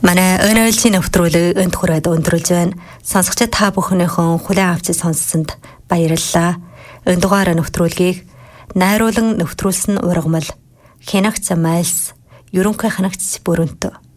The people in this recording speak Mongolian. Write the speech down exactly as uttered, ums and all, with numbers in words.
Манай өнөөлжийн нэвтрүүлэг энд хүрээд өндөрлж байна. Сонсогчид та бүхнийхэн хүлээн авч сонссонд баярлалаа. Энэ дугаар нэвтрүүлгийг найруулан нэвтрүүлсэн ургамал Хянагч Майлс, ерөнхий хянагч Бүрэнтө